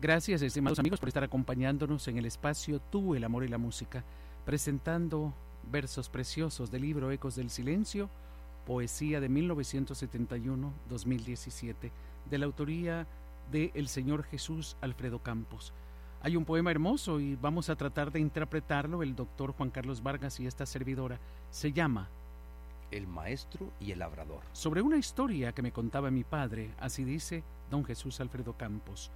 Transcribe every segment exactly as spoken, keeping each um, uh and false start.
Gracias, estimados amigos, por estar acompañándonos en el espacio Tú, el amor y la música, presentando versos preciosos del libro Ecos del Silencio, poesía de mil novecientos setenta y uno a dos mil diecisiete, de la autoría de el señor Jesús Alfredo Campos. Hay un poema hermoso y vamos a tratar de interpretarlo, el doctor Juan Carlos Vargas y esta servidora. Se llama El maestro y el labrador. Sobre una historia que me contaba mi padre, así dice don Jesús Alfredo Campos.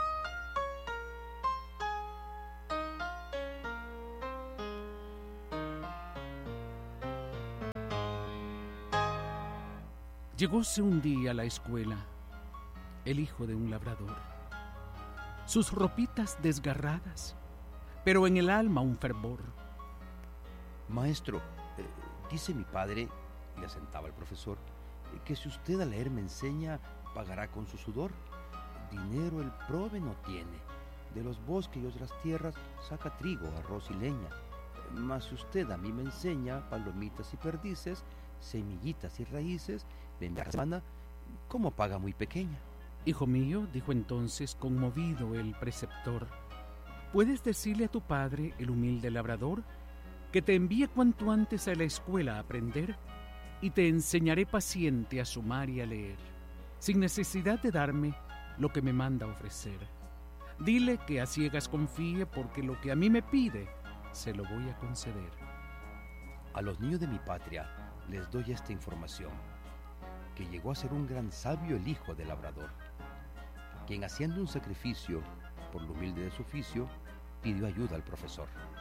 Llegóse un día a la escuela el hijo de un labrador, sus ropitas desgarradas, pero en el alma un fervor. Maestro, eh, dice mi padre, le asentaba el profesor, eh, que si usted a leer me enseña, pagará con su sudor. Dinero el prove no tiene, de los bosques y otras tierras saca trigo, arroz y leña. Mas si usted a mí me enseña palomitas y perdices, semillitas y raíces, vendrá la semana, ¿cómo paga muy pequeña? Hijo mío, dijo entonces conmovido el preceptor, ¿puedes decirle a tu padre, el humilde labrador, que te envíe cuanto antes a la escuela a aprender y te enseñaré paciente a sumar y a leer, sin necesidad de darme lo que me manda ofrecer? Dile que a ciegas confíe, porque lo que a mí me pide se lo voy a conceder. A los niños de mi patria les doy esta información, que llegó a ser un gran sabio el hijo del labrador, quien haciendo un sacrificio por lo humilde de su oficio, pidió ayuda al profesor.